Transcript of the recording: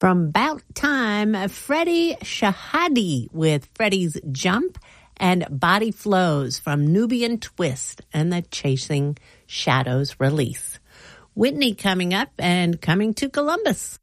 From About Time, Freddie Shahadi with Freddie's Jump and Body Flows from Nubian Twist and the Chasing Shadows release. Whitney coming up and coming to Columbus.